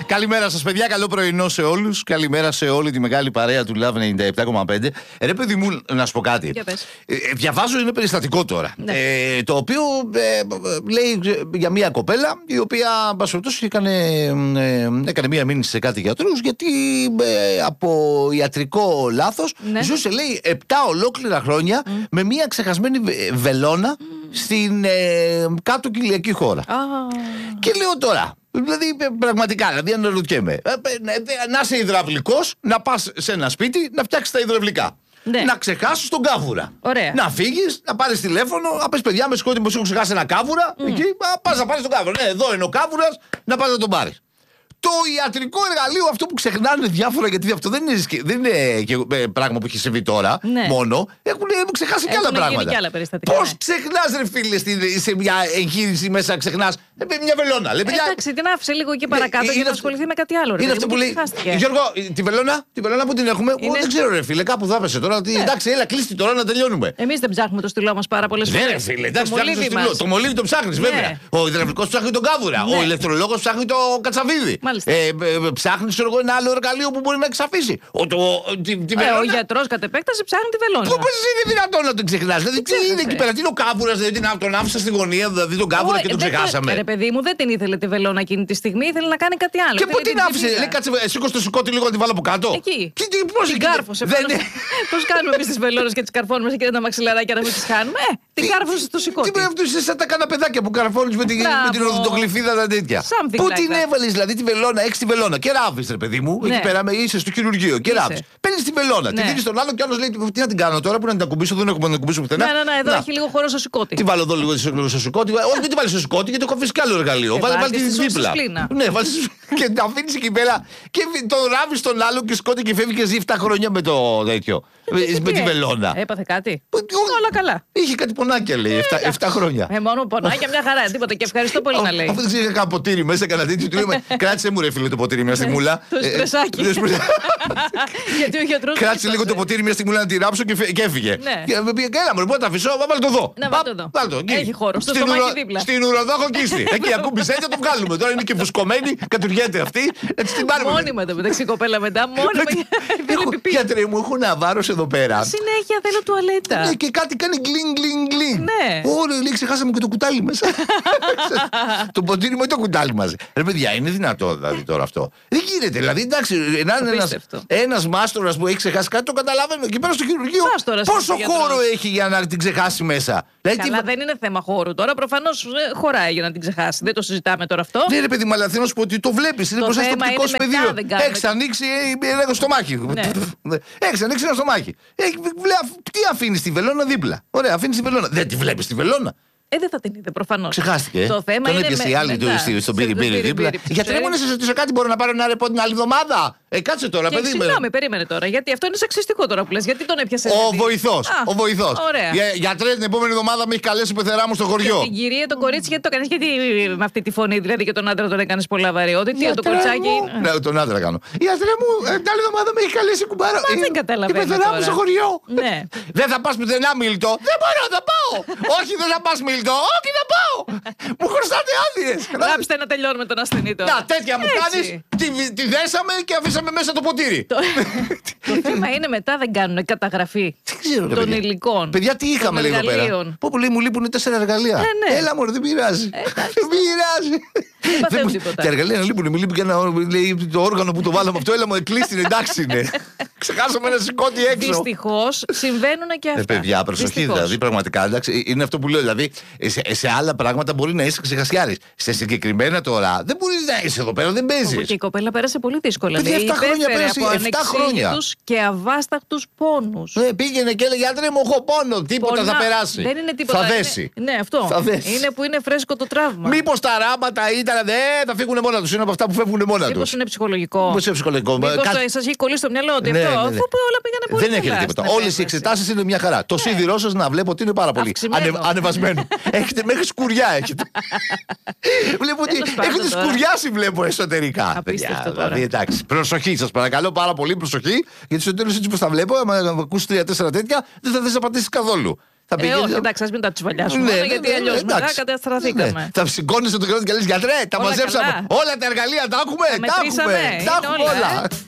Καλημέρα σας, παιδιά. Καλό πρωινό σε όλους. Καλημέρα σε όλη τη μεγάλη παρέα του Love 97,5. Ρε, παιδί μου, να σου πω κάτι. Διαβάζω, είναι περιστατικό τώρα. Ναι. Το οποίο λέει για μια κοπέλα η οποία, μπασχετός, έκανε μια μήνυση σε κάτι γιατρούς γιατί από ιατρικό λάθος ζούσε, λέει, 7 ολόκληρα χρόνια με μια ξεχασμένη βελόνα στην κάτω κοιλιακή χώρα. Και λέω τώρα, δηλαδή πραγματικά, δηλαδή αναρωτιέμαι, να είσαι υδραυλικός, να πας σε ένα σπίτι να φτιάξεις τα υδραυλικά. Ναι. Να ξεχάσεις τον κάβουρα. Ωραία. Να φύγεις, να πάρεις τηλέφωνο, να πεις, παιδιά, με σηκώτη μου, έχω ξεχάσει ένα κάβουρα. Εκεί πας να πάρεις τον κάβουρα. Ναι, εδώ είναι ο κάβουρας, να πας να τον πάρεις. Το ιατρικό εργαλείο, αυτό που ξεχνάνε διάφορα, γιατί αυτό δεν είναι πράγμα που έχει συμβεί τώρα μόνο. Έχουν ξεχάσει και άλλα πράγματα. Πώς ξεχνάς, ρε φίλε, σε μια εγχείρηση μέσα ξεχνάς μια βελόνα. Εντάξει, την άφησε λίγο εκεί παρακάτω για να ασχοληθεί με κάτι άλλο. Είναι αυτό που λέει. Γιώργο, τη βελόνα που την έχουμε, δεν ξέρω, ρε φίλε, κάπου δάπεσε τώρα. Εντάξει, έλα, κλείστη τώρα να τελειώνουμε. Εμείς δεν ψάχνουμε το στυλό μας πάρα πολλές φορές. Ναι, ρε φίλε, εντάξει, το μολύβι το ψάχνεις, βέβαια. Ο υδραυλικός ψάχνει τον κάβουρα. Ο ηλεκτρολόγος ψάχνει το κατσαβίδι. Ψάχνει ένα άλλο εργαλείο που μπορεί να εξαφίσει. Ο γιατρός κατ' επέκταση ψάχνει τη βελόνα. Πώς είναι δυνατόν να τον ξεχνάς? Δηλαδή, τι είναι εκεί πέρα, τι είναι ο κάβουρας, δηλαδή τον άφησα στη γωνία, δηλαδή τον κάβουρα και τον ξεχάσαμε. Ρε παιδί μου, δεν την ήθελε τη βελόνα εκείνη τη στιγμή, ήθελε να κάνει κάτι άλλο. Και πού την άφησε, λέει, κάτσε, σήκω στο σηκώτη λίγο να την βάλω από κάτω. Εκεί. Πώς την κάρφωσε. Πώς κάνουμε εμείς τις βελόνες και τις καρφώνουμε σε τα μαξιλαράκια να μην τις χάνουμε? Την κάρφωσε στο σηκώτη. Τι αυτό είσαι σαν τα καναπεδάκια που καρφώνεις με την οδοντογλυφίδα τα τέτοια. Πού την έβαλες δηλαδή τη βελόνα, έχεις τη βελόνα και ράβεις, ρε παιδί μου, εκεί πέρα είσαι στο χειρουργείο και ράβεις. Παίρνεις τη βελόνα, τη δίνεις στον άλλο και άλλος λέει, τι να την κάνω τώρα, που να την ακουμπήσω, δεν έχουμε να την ακουμπήσω πουθενά. Ναι, εδώ έχει λίγο χώρο στο σηκώτη. Τι βάλω εδώ λίγο στο σηκώτη? Όχι, μην τη βάλεις στο σηκώτη γιατί έχω αφήσει κι άλλο εργαλείο. Βάλει τη δίπλα. Ναι, βάλεις και τα αφήνεις εκεί πέρα και τον ράβεις τον άλλο και σηκώτη και φεύγει και ζει 7 χρόνια με το τέτοιο. Με τη βελόνα. Έπαθε κάτι? Όλα καλά. Είχε κάτι πονάκια, λέει, 7 χρόνια. Μόνο πονάκια, μια χαρά, τίποτα. Και ευχαριστώ πολύ να λέει. Αφού δεν ξέρει, είχα ποτήρι μέσα, κανένα τέτοιο. Του λέμε, κράτησε μου, ρε φίλε, το ποτήρι μια στιγμούλα. Το εσπρεσάκι. Γιατί ο γιατρός. Κράτησε λίγο το ποτήρι μια στιγμούλα να τη ράψω και έφυγε. Και με πήγε, έλα, μπορεί να τα αφήσω, βάλω το εδώ. Βάλω το. Έχει χώρο. Στο στομάχι δίπλα. Στην ουροδόχο κίστη. Εκεί ακούμπησε έτσι, το βγάλουμε. Τώρα είναι και φουσκωμένη, κατουργέται αυτή. Έτσι την πάρουμε. Μόνιμα το μεταξύ κοπέλα μετά, μόνιμα. Γιατρέ μου, έχω ένα βάρο εδώ πέρα. Συνέχεια θέλω τουαλέτα. Και κάτι κάνει γκλινγκ. Ναι. Ωραία, λέει, ξεχάσαμε και το κουτάλι μέσα. Το ποτήρι με το κουτάλι μαζί. Ρε παιδιά, είναι δυνατό δηλαδή τώρα αυτό? Δεν γίνεται. Δηλαδή, εντάξει, ένας μάστορας που έχει ξεχάσει κάτι, το καταλαβαίνω. Και πέρα στο χειρουργείο, πόσο χώρο έχει για να την ξεχάσει μέσα? Καλά, δεν είναι θέμα χώρου τώρα. Προφανώς χωράει για να την ξεχάσει. Δεν το συζητάμε τώρα αυτό. Ναι, ρε παιδί μου, αλλά θέλω να σου πω ότι το βλέπεις. Είναι μπροστά στο οπτικό πεδίο. Έχεις ανοίξει ένα στομάχι. Έχεις ανοίξει ένα στομάχι. Τι αφήνεις τη βελόνα δίπλα? Ωραία, αφήνεις τη βελόνα. Δεν τη βλέπεις τη βελόνα? Δεν θα την είδε προφανώς. Ξεχάστηκε. Το θέμα είναι. Τον η άλλη στον πύρι δίπλα. Γιατρέ μου, να σε ρωτήσω κάτι, μπορώ να πάρω ένα ρεπό την άλλη εβδομάδα? Κάτσε τώρα, παιδί μου. Συγγνώμη, περίμενε τώρα. Γιατί αυτό είναι σεξιστικό τώρα που λες. Γιατί τον έπιασε? Ο βοηθός. Γιατρέ, την επόμενη εβδομάδα με έχει καλέσει η πεθερά μου στο χωριό. Την κυρία, τον κορίτσι, γιατί το κάνεις? Γιατί με αυτή τη φωνή, δηλαδή και τον άντρα τον έκανες πολλά βαρεότητα? Το κοριτσάκι. Ναι, τον άντρα κάνω. Γιατρέ μου, την άλλη εβδομάδα με έχει καλέσει η κουμπάρα. Δεν καταλαβαίνω. Η πεθερά μου στο χωριό. Ναι. Δεν θα πας πουθενά, Μίλτο? Δεν μπορώ, θα πάω. Όχι, δεν θα πας, Μίλτο. Όχι, θα πάω. Μου χρωστάτε άδειες. Γράψτε να τελειώνουμε τον ασθενή τώρα. Να, τέτοια μου κάνεις. Τη δέσαμε και αφήσαμε μέσα το ποτήρι. Το θέμα είναι μετά δεν κάνουν καταγραφή των υλικών. Παιδιά, τι είχαμε λίγο πέρα? Που λέει, μου λείπουν 4 εργαλεία. Έλα, μωρέ, δεν πειράζει. Δεν πειράζει. Δεν παθαίνουν τίποτα. Τα εργαλεία να λείπουν. Μου λείπει και το όργανο που το βάλαμε αυτό. Έλα, μου εκλείστην, εντάξει είναι. Ξεχάσαμε ένα σηκώτη έξω. Δυστυχώς συμβαίνουν και αυτά. Παιδιά, προσοχή δηλαδή, πραγματικά. Εντάξει, είναι αυτό που λέω. Δηλαδή, σε άλλα πράγματα μπορεί να είσαι ξεχασιάρης. Σε συγκεκριμένα τώρα δεν μπορεί να είσαι εδώ πέρα, δεν παίζει. Και η κοπέλα πέρασε πολύ δύσκολα. 7 χρόνια πέρασε, 7 χρόνια. Και αβάσταχτους πόνους. Πήγαινε και έλεγε, γιατρέ μου, έχω πόνο. Τίποτα θα περάσει. Δεν είναι τίποτα. Θα δέσει. Ναι, αυτό. Είναι που είναι φρέσκο το τραύμα. Μήπως τα ράματα ήταν, θα φύγουν μόνα τους. Είναι από αυτά που φεύγουν μόνα τους. Μήπως είναι ψυχολογικό? Μήπως είναι ψυχολογικό? Μήπως σας έχει κολλήσει στο μυαλό ότι αυτό, αφού όλα πήγανε πολύ καλά. Δεν έχετε τίποτα. Όλες οι εξετάσεις είναι μια χαρά. Το σίδηρό σας να βλέπω ότι είναι πάρα πολύ ανεβασμένο. Έχετε μέχρι σκουριά έχετε. Βλέπω ότι έχετε σκουριάσει, βλέπω εσωτερικά. Απίστευτο τώρα. Δηλαδή, εντάξει, προσοχή σας παρακαλώ, πάρα πολύ προσοχή. Γιατί στο τέλος έτσι πως τα βλέπω, άμα ακούσεις 3-4 τέτοια, δεν θα θες να πατήσεις καθόλου. Όχι, εντάξει, ας μην τα τσουβαλιάσουμε. Γιατί αλλιώς μετά καταστραφήκαμε. Θα σηκώνεσαι το κρεβάτι και λες γιατρέ, τα μαζέψαμε. Όλα τα εργαλεία τα έχουμε. Τα έχουμε όλα.